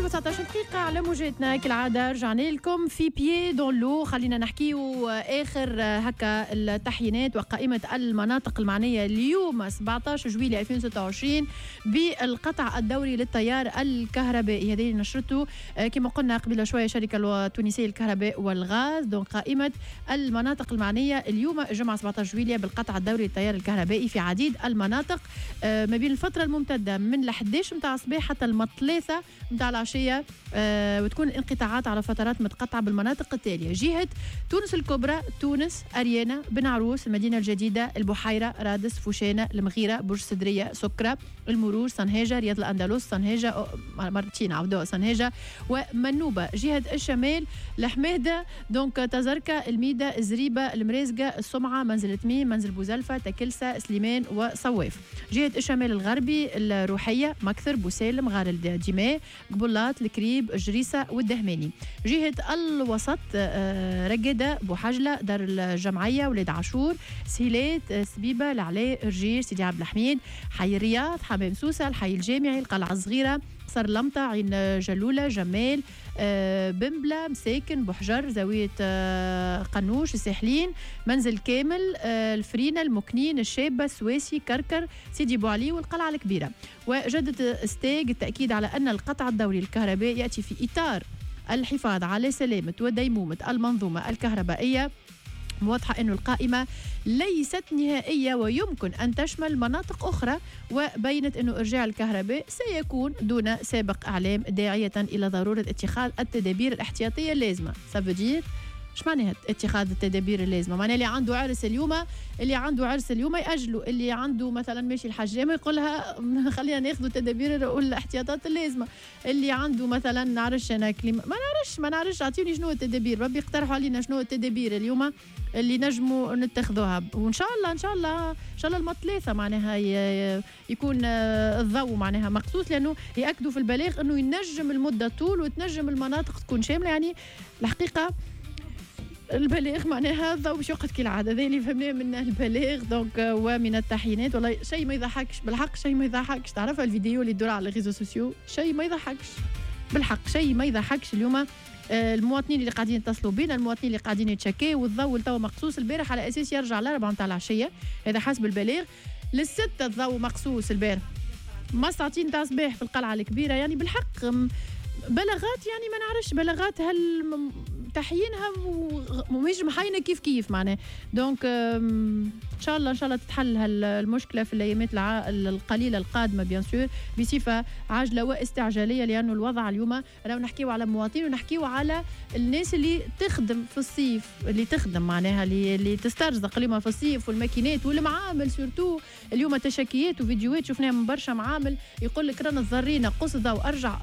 19 دقيقة على موجاتنا كالعادة رجعنا لكم في بيي دون لو. خلينا نحكيو آخر هكا التحيينات وقائمة المناطق المعنية اليوم 17 جويلية 2026 بالقطع الدوري للتيار الكهربائي. هذه نشرته كما قلنا قبل شوية شركة التونسية للكهرباء والغاز. دونك قائمة المناطق المعنية اليوم الجمعة 17 جويلية بالقطع الدوري للتيار الكهربائي في عديد المناطق ما بين الفترة الممتدة من 11 متاع الصباح حتى 3 متاع العشية وتكون الانقطاعات على فترات متقطعة بالمناطق التالية: جهة تونس الكبرى، تونس، أريانا، بن عروس، المدينة الجديدة، البحيرة، رادس، فوشانة، المغيرة، برج سدرية، سكرة، المروج، صنهاجة، رياض الأندلس، صنهاجة مرتين عودوا صنهاجة ومنوبة. جهة الشمال الحميدة، دونك تزركة، الميدة، الزريبة، المريزقة، السمعة، منزل تميم، منزل بوزلفة، تكلسة، سليمان وصواف. جهة الشمال الغربي الروحية، مكثر، بوسالم، غار الدماء، قبلات، الكريب، الجريسة والدهماني. جهة الوسط رقدة، بوحجلة، دار الجمعية، ولاد عاشور، سهيلات، سبيبة، العلاء، رجيش، سيدي عبد الحميد، حي الرياض، حمام سوسة، الحي الجامعي، القلعة الصغيرة، صار لمطة، عين جلولة، جمال، بنبلة، مساكن، بحجر، زاوية قنوش، الساحلين، منزل كامل، الفرينة، المكنين، الشابة، السواسي، كركر، سيدي بوعلي والقلعة الكبيرة. وجدة ستيج التأكيد على أن القطع الدوري للكهرباء يأتي في إطار الحفاظ على سلامة وديمومة المنظومة الكهربائية، واضحة أن القائمة ليست نهائية ويمكن أن تشمل مناطق أخرى، وبينت أن إرجاع الكهرباء سيكون دون سابق إعلام، داعية إلى ضرورة اتخاذ التدابير الاحتياطية اللازمة. سافودير ايش معناها اتخاذ التدابير اللازمه؟ معناها اللي عنده عرس اليوم يأجلوا، اللي عنده مثلا ماشي الحجامه يقولها خلينا ناخذوا التدابير والاحتياطات اللازمه، اللي عنده مثلا نعرفش انا ما نعرفش اعطيوني شنو التدابير، ربي يقترحوا علينا شنو التدابير اليوم اللي نجموا نتخذوها. وان شاء الله المطلثه معناها يكون الضوء معناها مقصوص، لانه ياكدوا في البلاغ انه ينجم المده طول وتنجم المناطق تكون شامله. يعني الحقيقه البلاغ معناها الضوء باش يقعد كالعاده، هذا اللي فهمناه من البلاغ. دونك ومن التحيينات والله شيء ما يضحكش بالحق، شيء ما يضحكش. تعرف الفيديو اللي تدور على الريزو سوسيو، شيء ما يضحكش بالحق، شيء ما يضحكش. اليوم المواطنين اللي قاعدين يتصلوا بينا، المواطنين اللي قاعدين يتشكيوا، والضوء توا مقصوص البارح على اساس يرجع ل 4 متاع العشيه، هذا حسب البلاغ. لل6 الضوء مقصوص البارح، ما ساعتين تاع صباح في القلعه الكبيره. يعني بالحق بلاغات، يعني ما نعرفش بلاغات هل تحيينها ومش محاينه كيف معناه. دونك ان شاء الله تتحل المشكله في الايامات القليله القادمه بيان سور بصفه عاجله واستعجاليه، لانه الوضع اليوم راهو نحكيو على مواطنين ونحكيو على الناس اللي تخدم في الصيف، اللي تخدم معناها اللي تسترزق اليوم في الصيف، والماكينات والمعامل سورتو. اليوم تشكيات وفيديوهات شفناها من برشا معامل يقول لك رانا ضرينا قص ضو ارجع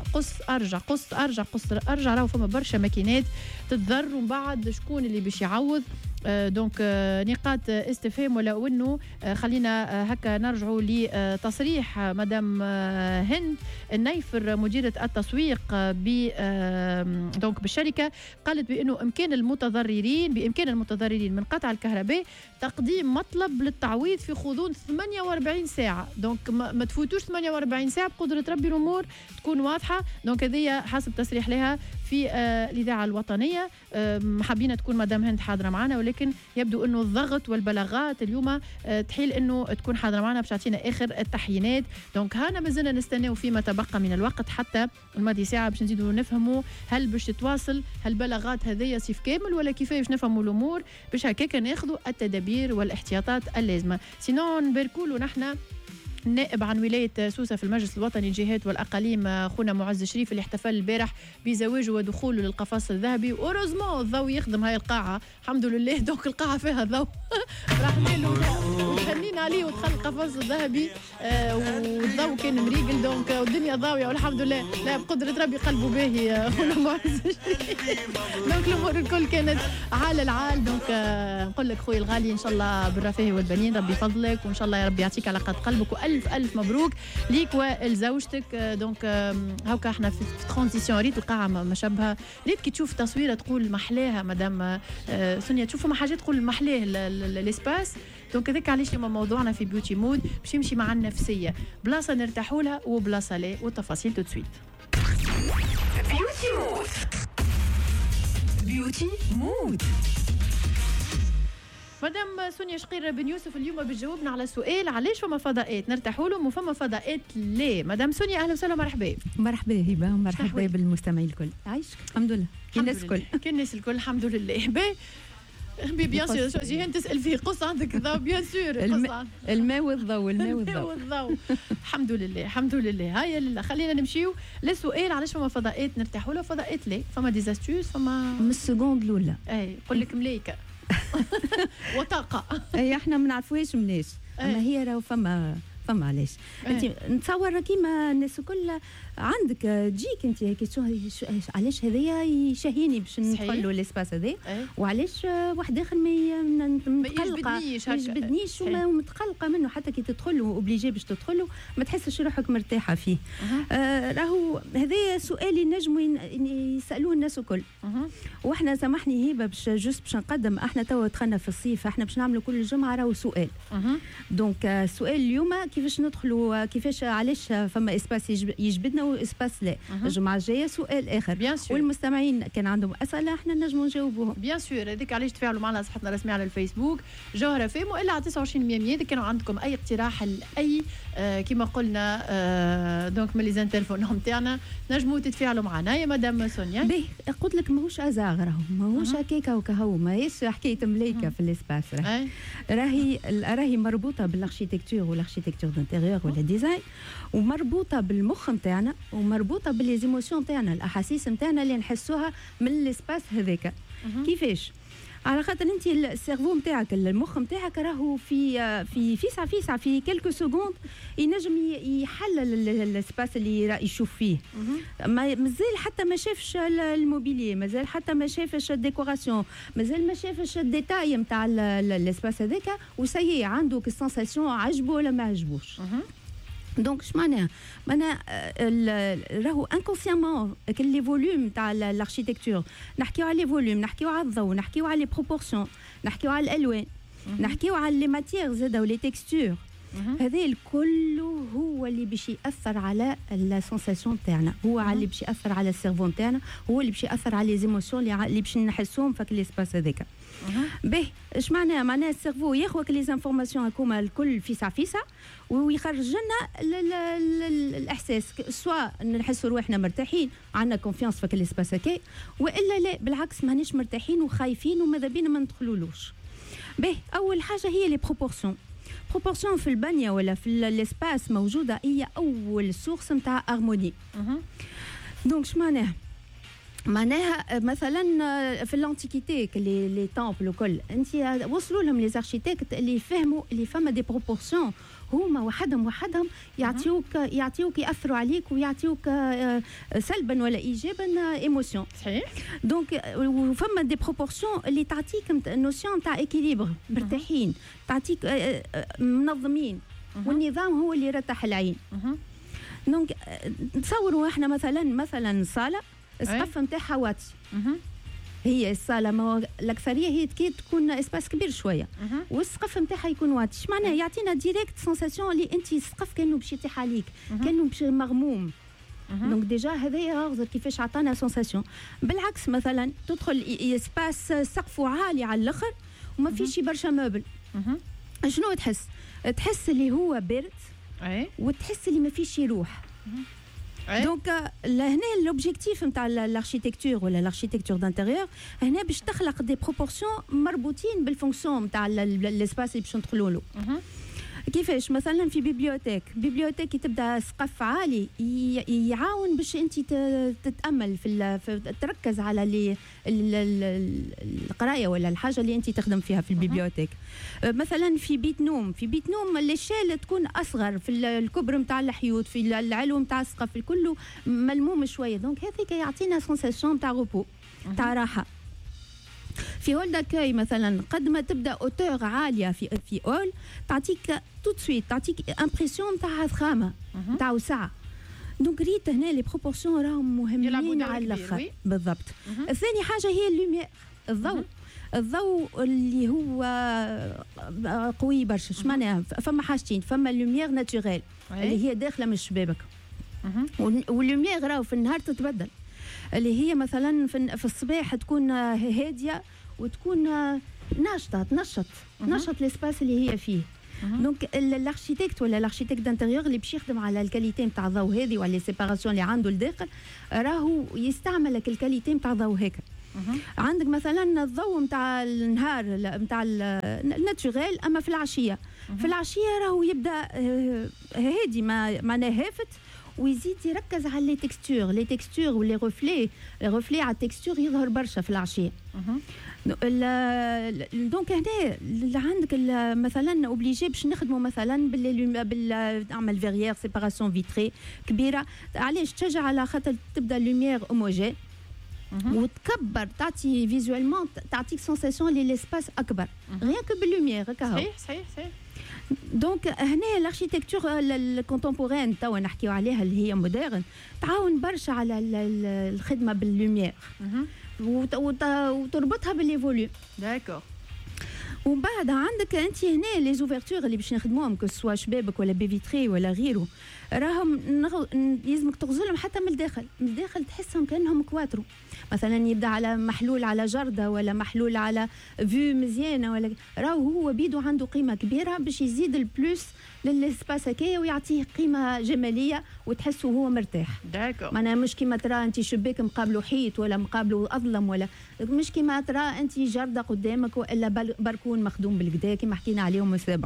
ارجع راهو فما برشا ماكينات تتضر، ومن بعد شكون اللي باش يعوض؟ دونك نقاط استفهام. ولو انه خلينا هكا نرجعوا لتصريح مدام هند النيفر مديرة التسويق دونك بالشركة، قالت بانه بامكان المتضررين من قطع الكهرباء تقديم مطلب للتعويض في غضون 48 ساعة. دونك ما تفوتوش 48 ساعة، بقدرة ربي الامور تكون واضحة. دونك هذه حسب تصريح لها في الإذاعة الوطنية. حابين تكون مدام هند حاضرة معنا، ولكن يبدو أنه الضغط والبلاغات اليوم تحيل أنه تكون حاضرة معنا باش تعطينا آخر التحيينات. دونك هانا مازلنا نستناو فيما تبقى من الوقت حتى الماضي ساعة باش نزيدوا نفهموا هل باش تتواصل هالبلاغات هذية صيف كامل ولا كيفاش نفهموا الأمور باش هكاك ناخذوا التدابير والاحتياطات اللازمة. سينون نباركولو نحن النائب عن ولاية سوسة في المجلس الوطني الجهات والأقاليم خونا معز شريف اللي احتفل البارح بزواجه ودخوله للقفص الذهبي. ورزمو الضوء يخدم هاي القاعة الحمد لله، دونك القاعة فيها ضوء رحنا له وتهنينا عليه ودخل القفص الذهبي والضوء كان مريقل، دونك والدنيا ضاوية والحمد لله. لا بقدرة ربي قلبه باهي خونا معز شريف. دونك الأمور الكل كانت عال العال. دونك نقول لك خويا الغالي إن شاء الله بالرفاه والبنين ربي يفضلك، وإن شاء الله يا ربي يعطيك على قد قلبك، ألف مبروك ليك ولزوجتك. دونك هاكا احنا في ترانزيسيون، ريت القاعة ما شبها، ريت كي تشوف تصويرة تقول محلاها مدام سونيا، تشوفوا ما حاجات تقول محلاه الاسباس. دونك هذاك علاش اليوم موضوعنا في بيوتي مود باش يمشي مع النفسية، بلاصة نرتاحوا لها وبلاصة لا، والتفاصيل تو سويت. بيوتي مود. بيوتي مود. مدام سونيا شقير بن يوسف اليوم بتجاوبنا على سؤال علاش فما فضاءات نرتاحوا لهم وفما فضاءات ليه. مدام سونيا اهلا وسهلا مرحبا. مرحبا هبه ومرحبا بالمستمعين الكل. عايشك الحمد لله الناس الكل الناس الكل الحمد لله. بيان سور جيهان تسال فيه قص عندك ضوء بيان سور الماء والضوء الحمد لله الحمد لله. هيا لله خلينا نمشيو للسؤال علاش فما فضاءات نرتاحوا لها فضاءات ليه. فما ديزاستوس فما من السكوند الاولى اي يقول لك ملايكه وطاقه اي احنا ما نعرفوهاش مناش اما هي راهو فما علاش انت نتصور كيما الناس الكل عندك تجيك انت هيك علاش هذايا يشهيني باش ندخل له ليسباس هذا وعلاش واحد اخر ما يجبدنيش ومتقلقه منه حتى كي تدخل له اوبليجي باش تدخل له ما تحسش روحك مرتاحه فيه. راهو هذا سؤال ينجموا يسالوه الناس الكل. واحنا سامحني هبه باش نقدم احنا توا دخلنا في الصيف احنا باش نعملوا كل جمعه راهو سؤال. دونك السؤال اليوم كيفاش ندخلوا كيفاش علاش فما اسباس يجبدنا واسباس لا. الجمعه الجايه سؤال اخر والمستمعين كان عندهم اسئله احنا نجموا نجاوبوهم بيان سور. هذيك علاش تفاعلوا معنا صفحتنا الرسميه على الفيسبوك جوهره فيم والا على 29 100 اذا كانوا عندكم اي اقتراح لاي كما قلنا دونك من لي زانترفون نتاعنا نجموا تتفاعلوا معنا يا مدام سونيا. باهي قلت لك ماهوش ازاغ راهو ماهوش هكاك وكهو ماهيش حكايه ملايكه في الاسباس راهي مربوطه بالاركيتكتور والاركيتكتور دانتيريور ولا ديزاين ومربوطه بالمخ نتاعنا ومربوطه بالليزيموسيون نتاعنا الاحاسيس نتاعنا اللي نحسوها من الاسباس هذاك. كيفاش؟ على خاطر انت السيرفو نتاعك المخ نتاعك راهو في فيسع في كلكو سكوند ينجم يحلل الاسباس اللي يشوف فيه. مازال حتى ما شافش الموبيلي مازال حتى ما شافش الديكوراسيون مازال ما شافش الديتاي نتاع الاسباس هذاك وسي عنده السنساسيون عجبه ولا ما عجبوش. دونك اش معناها راهو انكونسيامون لي فوليوم تاع الاركيتكتور نحكيو على لي فوليوم نحكيو على الضوء نحكيو على لي بروبورسيون نحكيو على الالوان نحكيو على لي ماتيير زاده ولي تكستور. هذا الكل هو اللي باش ياثر على السنساسيون تاعنا هو اللي باش ياثر على السيرفو تاعنا هو اللي باش ياثر على لي زيموسيون اللي باش نحسوهم في الاسباس هذاك. باهي اش معناها السيرفو ياخذ لي زانفورماسيون هكوما الكل فيسع ويخرج لنا الاحساس سواء نحسوا روحنا مرتاحين عندنا كونفيونس في الاسباس هكا والا لا بالعكس مانيش مرتاحين وخايفين وماذا بينا ما ندخلولوش. باهي اول حاجه هي لي بروبورسيون في البانيه ولا في الاسباس موجوده هي اول سورس نتاع هارموني. دونك اش معناها مثلا في الانتيكيتي لي تامبل وكل انت وصلوا لهم لي اركيتكت اللي فهموا اللي فما دي بروبورسيون هما وحدهم يعطيوك ياثروا عليك ويعطيوك سلبا ولا ايجابا ايموسيون. صحيح. دونك وفما دي بروبورسيون اللي تعطيك نوسيون تاع اكيليبر مرتاحين تعطيك منظمين والنظام هو اللي يرتاح العين. دونك تصوروا احنا مثلا صاله السقف نتاعها واتي هي الصاله ما الاكثريه هي تكون اسباس كبير شويه والسقف نتاعها يكون واتي. اش معناها يعطينا ديريكت سونساسيون اللي انت السقف كانه باش يطيح عليك كانه باش مغموم. دونك ديجا هذايا كيفاش عطانا سونساسيون. بالعكس مثلا تدخل اسباس سقفه عالي على الاخر وما فيش برشا موبل شنو تحس اللي هو برد وتحس اللي ما فيش يروح. دونك هنا لوبجيكتيف نتاع الاركيتكتور ولا الاركيتكتور دانتيريور هنا باش تخلق دي بروبورسيون مربوطين بالفونكسيون نتاع الاسباس اللي باش ندخلوا له. كيفاش مثلا في بيبليوتيك كي تبدا سقف عالي يعاون باش انت تتامل في تركز على القرايه ولا الحاجه اللي انت تخدم فيها في البيبليوتيك. مثلا في بيت نوم الاشياء تكون اصغر في الكبر نتاع الحيوط في العلو نتاع السقف الكل ملموم شويه. دونك هذيك يعطينا سونساسيون تاع روبو تاع راحه. في هول داكاي مثلا قد ما تبدا اوتور عاليه في اول تعطيك تو سويت تعطيك امبرسيون تاع ضخامه تاع وسعه. دونك ريت هنا لي بروبورسيون راهم مهمين على الاخر بالضبط. الثاني حاجه هي اللوميير الضوء اللي هو قوي برشا. اش معناها فما حاجتين فما اللوميير ناتوريل اللي هي داخله من شبابك واللوميير راهو في النهار تتبدل، اللي هي مثلا في الصباح تكون هاديه وتكون ناشطه تنشط الاسباس اللي هي فيه. دونك الاركيتكت ولا الاركيتكت دانتيريور اللي باش يخدم على الكاليتي نتاع الضوء هذه وعلى لي سيباراسيون اللي عنده لداخل راهو يستعمل الكاليتي نتاع الضوء هيك. عندك مثلا الضوء نتاع النهار نتاع الناتوريل، اما في العشيه راهو يبدا هادي معناه هافت ويزيد يركز على لي تكستور ولي ريفلي على التكستور يظهر برشا في العشيه. دونك هنا عندك مثلا اوبليجي باش نخدموا مثلا نعمل فيريير سيباراسيون فيتري كبيره. علاش؟ تشجع على خاطر تبدا لوميير هوموجين وتكبر، تعطي فيزوالمون تعطيك سونساسيون لي ليسباس اكبر غير كو باللوميير هكا. صحيح. دونك هنا الاركيتكتور الكونتمبورين توا نحكيو عليها اللي هي مودرن تعاون برشا على الخدمه باللوميير وتربطها بالليفوليوم. داكور. ومن بعد عندك انت هنا لي زوفرتور اللي باش نخدموهم كو سوا شبابك ولا بيفيتري ولا غيره، راهم لازمك تغزلهم حتى من الداخل تحسهم كانهم كواترو. مثلا يبدا على محلول على جرده ولا محلول على فيو مزيانه ولا راهو هو بيدو عنده قيمه كبيره باش يزيد البلوس للسباس هكايا ويعطيه قيمه جماليه وتحسه هو مرتاح. داكور. معناها مش كيما ترى انت شباك مقابله حيط ولا مقابله اظلم، ولا مش كيما ترى انت جرده قدامك والا بركون مخدوم بالكدا كيما حكينا عليهم السابق.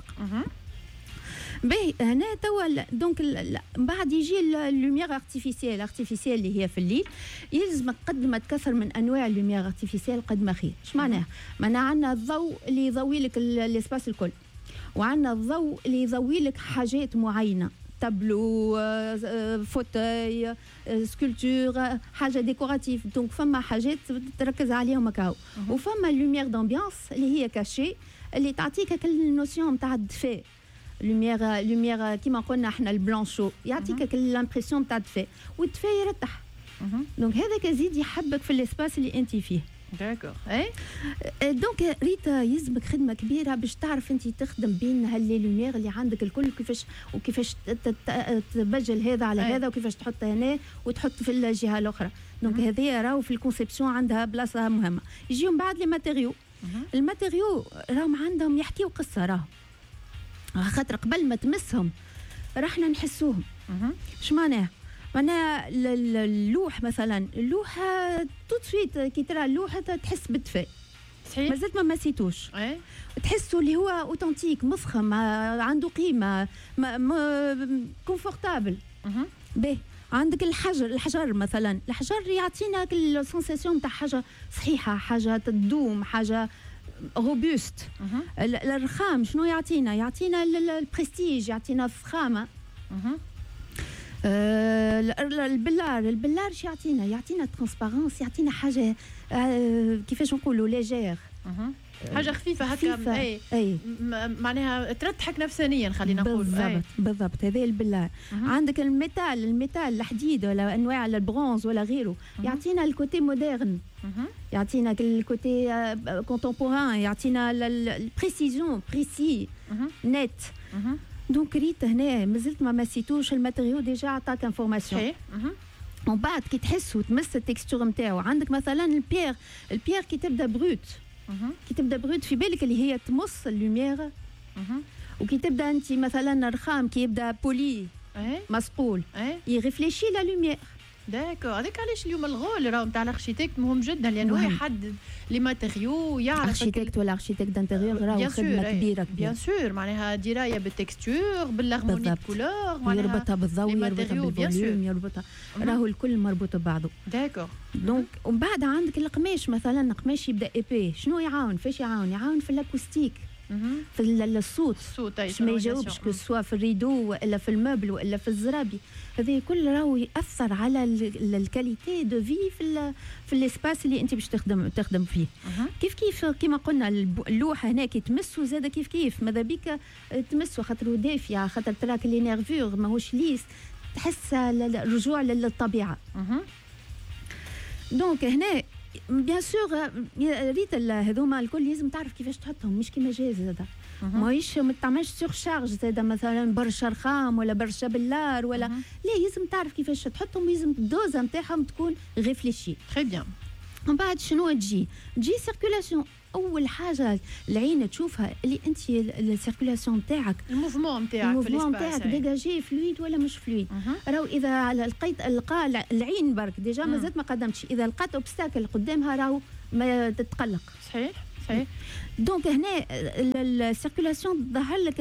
باهي هنا توا دونك من بعد يجي اللوميير ارتيفيسيال اللي هي في الليل. يلزمك قد ما تكثر من انواع اللوميير ارتيفيسيال قد ما خير. اش معناها؟ عندنا الضوء اللي يضوي لك الاسباس الكل، وعندنا الضوء اللي يضوي لك حاجات معينه، تابلو، فوتاي، سكولتور، حاجه ديكوراتيف. دونك فما حاجات تركز عليهم هكاو، وفما اللوميير دامبيانس اللي هي كاشي اللي تعطيك كل نوسيون نتاع الدفاء. لوميير كيما قلنا احنا البلانشو يعطيك الامبرسيون نتاع الدفاء، والدفاء يرتاح. دونك هذاك يزيد يحبك في الاسباس اللي انت فيه. داكور. دونك ريتا يلزمك خدمه كبيره باش تعرف انت تخدم بين هاللي لوميير اللي عندك الكل، وكيفاش تبجل هذا على هذا، وكيفاش تحط هنا وتحط في الجهه الاخرى. دونك هذه راهو في الكونسيبسيون عندها بلاصه مهمه. يجيو من بعد لي ماتيريو. الماتيريو راهم عندهم يحكيو قصه، راهو خاطر قبل ما تمسهم رحنا نحسوهم. اش معناها اللوح مثلا، اللوحه تو سويت كي ترى اللوحه تحس بالدفاء. صحيح. مازلت ما مسيتوش. تحسوا اللي هو اوتنتيك مفخم عنده قيمه كونفورتابل. باهي عندك الحجر مثلا، الحجر يعطينا السونساسيون تاع حاجه صحيحه، حاجه تدوم، حاجه روبوست. الرخام شنو يعطينا البرستيج، يعطينا الفخامه. البلار شو يعطينا ترانسبارونس، يعطينا حاجه كيفاش نقولوا ليجير، حاجه خفيفه هكا. اي معناها ترتحك نفسانيا خلينا نقول. بالضبط هذا البلار. عندك الميتال الحديد ولا انواع البرونز ولا غيره، يعطينا الكوتي مودرن، يعطينا الكوتي كونتمبوران، يعطينا البريسيزيون بريسي نت. دونك ريت هنا مازلت ما مسيتوش الماتيريو ديجا عطاك انفورماسيون. ومن بعد كي تحس وتمس التكستور نتاعو، عندك مثلا البيير كي تبدا بروت في بالك اللي هي تمص اللوميير، وكي تبدا انت مثلا الرخام كي يبدا بولي مسقول يريفليشي لا لوميير. داكور. هذاك علاش اليوم الغول راهو نتاع الاركيتكت مهم جدا، لانه يحدد لي ماتيريو، يعرف الاركيتكت ولا اركيتكت دانتيريور راهو خدمه كبيره بيان سور. معناها درايه بالتكستور بالهارموني كولور، يربطها بالضوء، يربطها بالفوليوم، يربطها راهو الكل مربوط ببعضه. داكور. دونك ومن بعد عندك القماش مثلا، قماش يبدا ايبي، شنو يعاون؟ فاش يعاون في الاكوستيك، في الصوت باش ما يجاوبش كو سوا في الريدو والا في الموبل والا في الزرابي. هذا كل راهو ياثر على الكاليتي دو في في الاسباس اللي انت باش تخدم فيه. كيف كيما قلنا اللوحه هنا كي تمسو زاد كيف ماذا بيك تمسو خاطر دافيه، خاطر تراك لي نيرفور ماهوش ليس، تحس الرجوع للطبيعه. دونك هنا بيان سور ريت هذوما الكل لازم تعرف كيفاش تحطهم، مش كيما جاز هذا ماهيش ما تعملش سور شارج زاد مثلا برشا رخام ولا برشا بلار ولا لا، لازم تعرف كيفاش تحطهم، لازم الدوزه نتاعهم تكون ريفليشي. تري بيان. من بعد شنو تجي سيركولاسيون. اول حاجه العين تشوفها اللي انت السيركولاسيون نتاعك، الموفمون نتاعك في الاسباس ديجاجي فلويد ولا مش فلويد. راهو اذا لقى العين برك ديجا مازالت ما قدمتش، اذا لقات اوبستاكل قدامها راهو ما تتقلق. صحيح. دونك هنا السيركولاسيون تظهر لك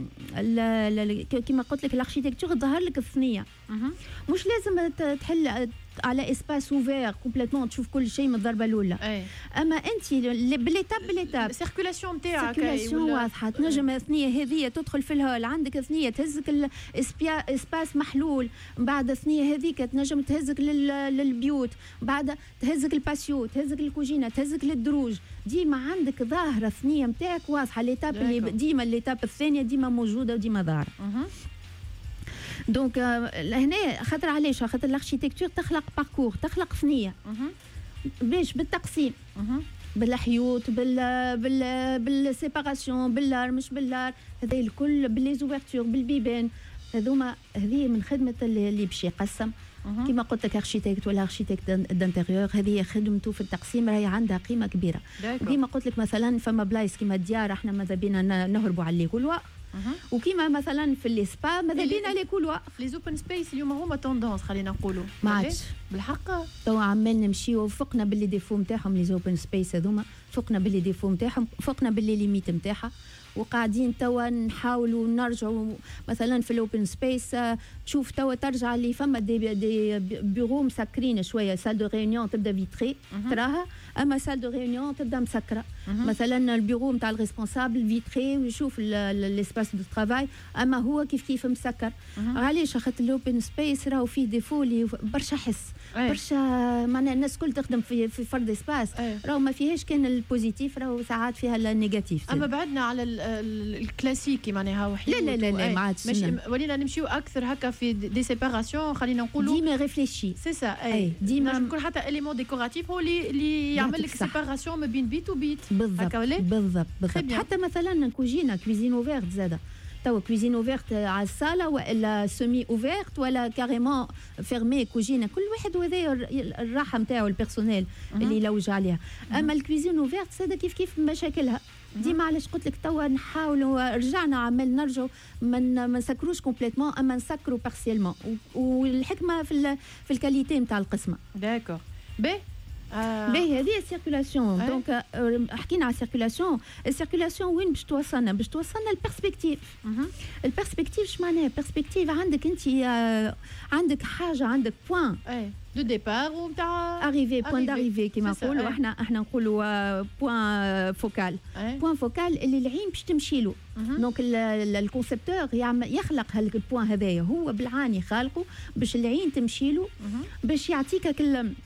كما قلت لك الاركيتكتور تظهر لك الثنيه. مش لازم تحل على اسباس اوفير كومبليتمون تشوف كل شيء من الضربه الاولى. اما انت باليتاب السيركولاسيون نتاعك واضحه. تنجم الثنيه هذه تدخل في الهول، عندك ثنيه تهزك الاسباس محلول، بعد الثنيه هذيك تنجم تهزك للبيوت، بعد تهزك الباسيو، تهزك الكوجينه، تهزك للدروج. ديما عندك ظاهره الثنيه نتاعك واضحه. ليتاب اللي ديما الليتاب الثانيه ديما موجوده وديما ظاهره. دونك هنا خاطر علاش؟ خاطر الاركيتكتور تخلق باركور، تخلق ثنيه باش بالتقسيم، بالحيوط، بالسيباراسيون، باللار مش باللار، هذا الكل باللي زوفرتور، بالبيبان. هذه من خدمه اللي باش يقسم. كما قلت لك اركيتكت ولا اركيتكت دانتيريور، هذه خدمته في التقسيم راهي عندها قيمه كبيره. كما قلت لك مثلا فما بلايص كما الديار احنا ماذا بينا نهربوا على لي كولوا، وكيما مثلا في الاسبا ماذا بينا لي كولوا. لي زوبن سبيس اليوم هما توندونس خلينا نقولوا، ما عادش بالحق. تو عمال نمشيو فقنا باللي ديفو نتاعهم لي زوبن سبيس هذوما، فقنا باللي ديفو نتاعهم، فقنا باللي ليميت نتاعها، وقاعدين توا نحاولوا نرجعوا مثلا في الاوبن سبيس. تشوف توا ترجع اللي فما دي بيرو مسكرين شويه، سال دو ريونيون تبدا فيتري تراها، اما سال دو ريونيون تبدا مسكره. مثلا البيرو نتاع الريسبونسابل فيتري ويشوف الاسباس دو ترافاي، اما هو كيف مسكر. علاش؟ خاطر الاوبن سبيس راهو فيه ديفو اللي برشا حس، برشا معناها الناس الكل تخدم في فرد اسباس، راهو ما فيهاش كان البوزيتيف، راهو ساعات فيها النيجاتيف. اما بعدنا على الكلاسيكي معناها وحيد. لا ما عادش، ولينا نمشيو اكثر هكا في دي سيباراسيون خلينا نقولوا ديما ريفليشي. سي سا ديما يكون حتى اليمون ديكوراتيف هو اللي يعمل لك سيباراسيون ما بين بيت وبيت. بالضبط. حتى مثلا كوزين اوفيرت زاده، توا كوزين اوفيرت على الصاله ولا سيمي اوفيرت ولا كاريمون فيرمي كوجينه، كل واحد وهذا الراحه نتاعو البيرسونيل اللي يلوج عليها. اما الكوزين اوفيرت زاده كيف مشاكلها. ديما علاش قلت لك توا نحاولوا رجعنا عمال نرجعوا ما نسكروش كومبليتمون، اما نسكروا بارسيالمون، والحكمه في الكاليتي نتاع القسمه. داكور. باهي هذه السيركولاسيون. دونك حكينا على السيركولاسيون وين باش توصلنا البيرسبكتيف. البيرسبكتيف اش معناها؟ البيرسبكتيف عندك انت عندك حاجه، عندك بوين دو ديبار ونتاع اريفي، بوين داريفي كيما نقولوا احنا نقولوا بوين فوكال. بوين فوكال اللي العين باش تمشي له. دونك الكونسيبتور يخلق هذاك البوين هذايا، هو بالعاني خالقه باش العين تمشي له، باش يعطيك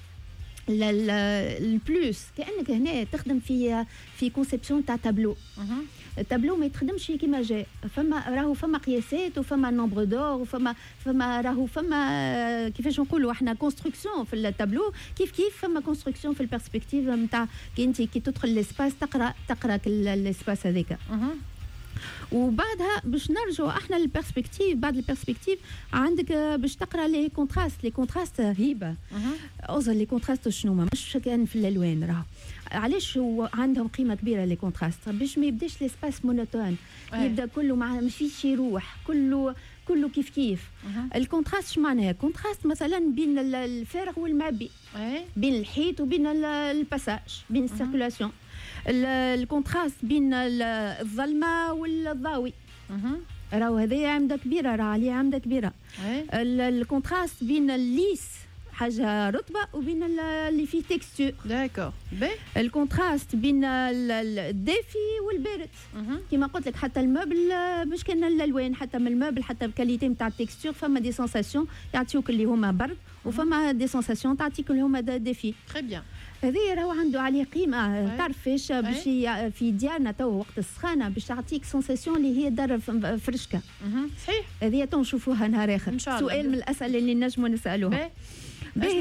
البلوس. كانك هنا تخدم في كونسيبسيون تاع تابلو. التابلو ما يتخدمش كيما جاء، راهو فما قياسات وفما نومبر دور وفما راهو فما كيفاش نقولوا احنا كونستركسيون في التابلو، كيف فما كونستركسيون في البيرسبكتيف نتاع كي تدخل للاسباس تقرا الاسباس هذاك. وبعدها باش نرجعوا احنا للبيرسبكتيف. بعد البيرسبكتيف عندك باش تقرا لي كونتراست هيبه. اوزر لي كونتراست شنو مش كان في الالوان، راهو علاش هو عندهم قيمه كبيره لي كونتراست؟ باش ما يبداش الاسباس مونوتون، يبدا كله ما فيش يروح، كله كيف. الكونتراست اش معناها؟ كونتراست مثلا بين الفارغ والمعبي، بين الحيط وبين الباساج، بين السيركولاسيون. الكونتراست بين الظلمه والضوء، راهو هذايا عمده كبيره، راه عليه عمده كبيره. الكونتراست بين الليس حاجه رطبه وبين اللي فيه تكستور. داكور. الكونتراست بين الدافي والبارد. كما قلت لك حتى الموبل باش كان الالوان، حتى من الموبل حتى بكاليتي نتاع التكستور فما دي سونساسيون يعطيوك اللي هما برد، وفما دي سونساسيون تعطيك اللي هما دافي. تري بيان. هذه راهو عنده عليه قيمه. تعرف فاش باش في ديارنا تو وقت السخانه باش تعطيك سونساسيون اللي هي دار فرشكه. صحيح. هذه تو نشوفوها نهار اخر. سؤال من الاسئله اللي نجموا نسالوها. باش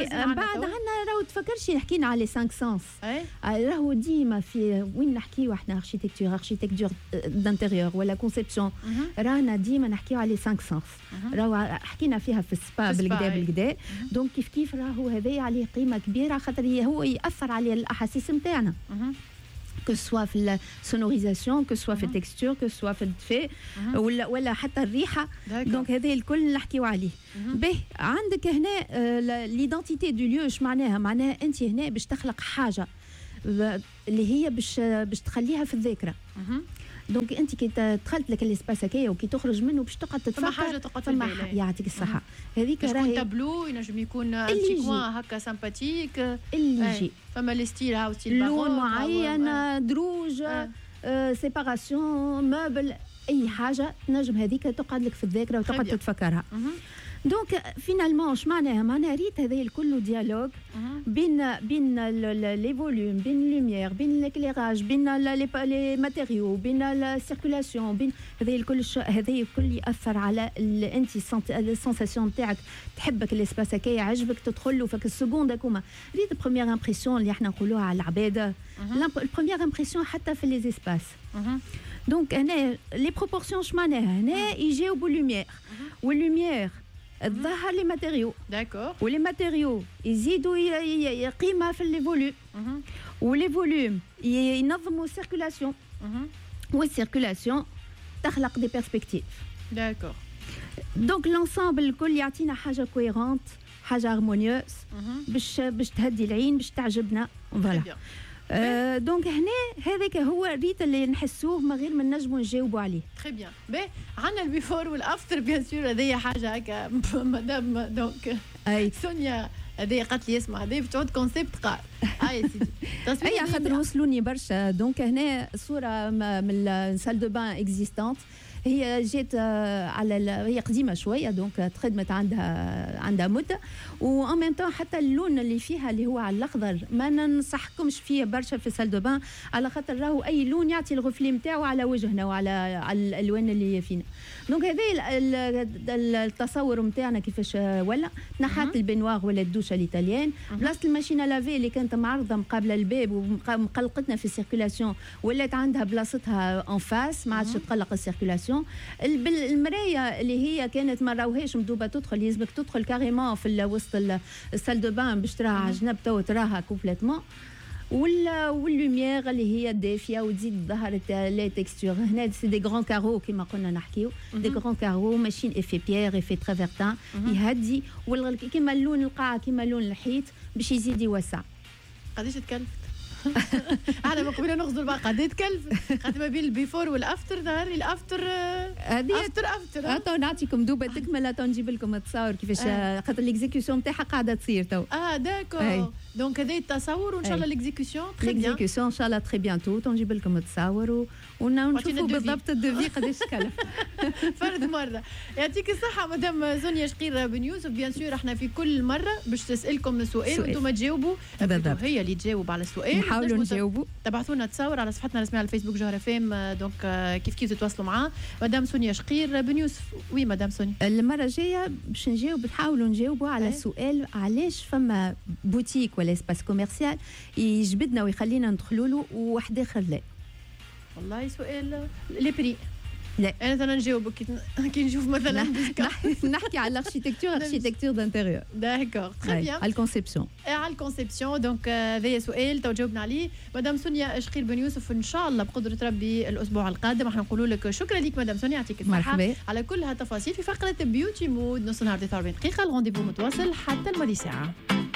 بعد عندنا راهو تفكرش حكينا على 5 سانس راهو ديما في وين نحكيو احنا اركيتكتور دانتيريور ولا كونسيبسيون رانا ديما نحكيو على 5 سانس راهو حكينا فيها في السبا بالكدا دونك كيف راهو هذايا عليه قيمه كبيره خاطر هو ياثر على الاحاسيس نتاعنا que ce soit في السونوريزاسيون que ce soit في التكستور que ce soit في الدفاء ولا حتى الريحه دونك هذا الكل نحكيو عليه به عندك هنا ليدونتيتي دو ليو اش معناها انت هنا باش تخلق حاجه اللي هي باش تخليها في الذاكره دونك انت كي دخلت لك الاسباس هكايا وكي تخرج منه باش تقعد تتفكر حاجه تقعد في بالك يعطيك الصحه هذيك راهي تابلو ينجم يكون بتي كوان هكا سامباتيك اللي يجي فما لي ستيل هاو ستيل لون معين دروج سيباراسيون موبل اي حاجه نجم هذيك تقعد لك في الذاكره وتقعد تتفكرها دونك فينالمون اش معناها ريت هذا الكل ديالوج بين لي فوليوم بين اللوميير بين ليكليراج بين لي ماتيريو بين السيركولاسيون بين هذا الكل ياثر على انت السنساسيون تاعك تحبك الاسباس هكايا عجبك تدخل له فك السكوند هكوما ريت بروميير امبرسيون اللي احنا نقولوها على العباد البروميير امبرسيون حتى في لي اسباس دونك هنا لي بروبورسيون اش معناها هنا يجاوبوا لوميير واللوميير الظهر لي ماتيريو داكور ولي ماتيريو يزيدوا قيمه في لي فوليوم ولي فوليوم ينظموا السيركولاسيون والسيركولاسيون تخلق دي بيرسبكتيف داكور دونك لونسامبل الكل يعطينا حاجه كويرونت حاجه هارمونيوس باش تهدي العين باش تعجبنا فوالا دونك هنا هذاك هو الريت اللي نحسوه ما غير ما نجموا نجاوبوا عليه تري بيان باهي عندنا البيفور والافتر بيان سور هذيا حاجه هكا مدام دونك سونيا هذه قالت لي اسمع هذه بتعود كونسيبت قائم يا سيدي اي خاطر وصلوني برشا دونك هنا صوره من السال دو بان اكزيستانت هي جات هي قديمه شويه دونك تخدمت عندها مده وان ميم طون حتى اللون اللي فيها اللي هو على الاخضر ما ننصحكمش فيه برشا في سال دو بان على خاطر راهو اي لون يعطي الغفلي نتاعو على وجهنا وعلى الالوان اللي فينا دونك هذا التصور نتاعنا كيفاش ولا نحات البنواغ ولا الدوشه الايطاليان بلاصه الماشينه لافي اللي كانت معرضه مقابله الباب ومقلقتنا في السيركولاسيون ولات عندها بلاصتها اون فاس ما عادش تقلق السيركولاسيون المرايه اللي هي كانت ما راوهاش مدوبه تدخل يلزمك تدخل كاريمون في وسط السال دو بان باش تراها على جنب تو تراها كومبليتمون واللوميير اللي هي دافيه وتزيد ظهر لي تكستور هنا سي دي غران كارو كيما قلنا نحكيو دي غران كارو ماشيين افي بيير افي ترافيرتان يهدي كيما اللون القاعه كيما لون الحيط باش يزيد يوسع قداش تكلفت احنا ما قبل نغزو الباقه قد تكلف خاطر ما بين البيفور والافتر ظهر لي الافتر افتر تو نعطيكم دوبه تكمله تو نجيب لكم التصاور كيفاش خاطر ليكزيكسيون تاعها قاعده تصير تو داكور دونك هذا التصاور وان شاء الله ليكزيكسيون تري بيان ليكزيكسيون ان شاء الله تري بيانتو تو نجيب لكم التصاور ونشوفوا بالضبط الدوفي قداش كلف فرد مره يعطيك الصحه مدام سونيا شقير بن يوسف بيان سور احنا في كل مره باش تسالكم سؤال وانتم تجاوبوا هي اللي تجاوب على السؤال نحاولوا نجاوبوا تبعثوا لنا تصاور على صفحتنا الرسميه على الفيسبوك جوهره فام دونك كيف تتواصلوا معاه مدام سونيا شقير بن يوسف وي مدام سونيا المره الجايه باش نحاولوا نجاوبوا على سؤال علاش فما بوتيك ولا اسباس كوميرسيال يجبدنا ويخلينا ندخلوا له وواحد اخر لا والله سؤال لي بري لا انا مثلا نجاوب كي نشوف مثلا نحكي على الاركيتكتور دانتيريور داكور تري بيان على الكونسيبسيون دونك هذا سؤال تو جاوبنا عليه مدام سونيا شقير بن يوسف ان شاء الله بقدره ربي الاسبوع القادم راح نقولوا لك شكرا لك مدام سونيا يعطيك الصحه على كل هالتفاصيل في فقره بيوتي مود نص نهار 49 دقيقه الرونديفو متواصل حتى الماضي ساعه